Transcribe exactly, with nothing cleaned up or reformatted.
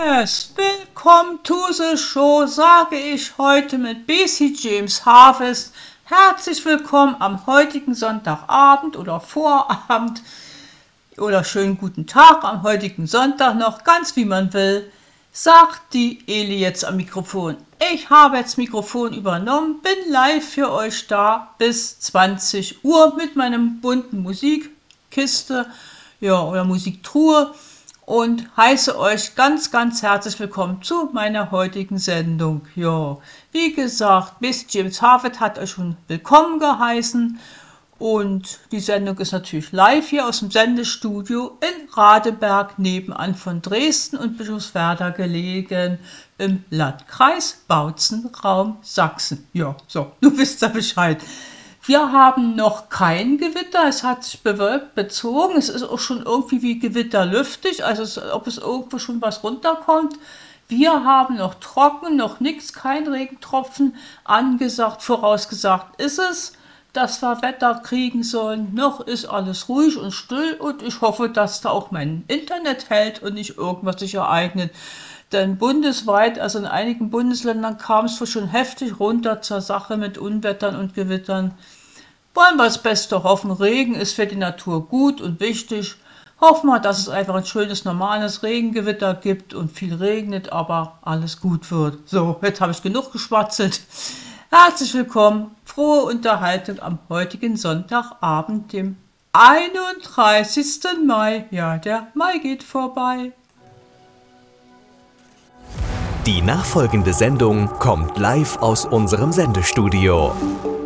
Yes, willkommen to the show, sage ich heute mit B C James Harvest. Herzlich willkommen am heutigen Sonntagabend oder Vorabend oder schönen guten Tag am heutigen Sonntag noch, ganz wie man will, sagt die Eli jetzt am Mikrofon. Ich habe jetzt Mikrofon übernommen, bin live für euch da bis zwanzig Uhr mit meinem bunten Musikkiste, ja, oder Musiktruhe. Und heiße euch ganz, ganz herzlich willkommen zu meiner heutigen Sendung. Ja, wie gesagt, Miss James Harvest hat euch schon willkommen geheißen. Und die Sendung ist natürlich live hier aus dem Sendestudio in Radeberg, nebenan von Dresden und Bischofswerda gelegen, im Landkreis Bautzen, Raum Sachsen. Ja, so, du wisst ja Bescheid. Wir haben noch kein Gewitter, es hat sich bewölkt, bezogen, es ist auch schon irgendwie wie gewitterlüftig, also es, ob es irgendwo schon was runterkommt. Wir haben noch trocken, noch nichts, kein Regentropfen angesagt, vorausgesagt ist es, dass wir Wetter kriegen sollen. Noch ist alles ruhig und still und ich hoffe, dass da auch mein Internet hält und nicht irgendwas sich ereignet. Denn bundesweit, also in einigen Bundesländern kam es schon heftig runter zur Sache mit Unwettern und Gewittern. Wollen wir das Beste hoffen, Regen ist für die Natur gut und wichtig. Hoffen wir, dass es einfach ein schönes, normales Regengewitter gibt und viel regnet, aber alles gut wird. So, jetzt habe ich genug geschwatzelt. Herzlich willkommen, frohe Unterhaltung am heutigen Sonntagabend, dem einunddreißigsten Mai. Ja, der Mai geht vorbei. Die nachfolgende Sendung kommt live aus unserem Sendestudio.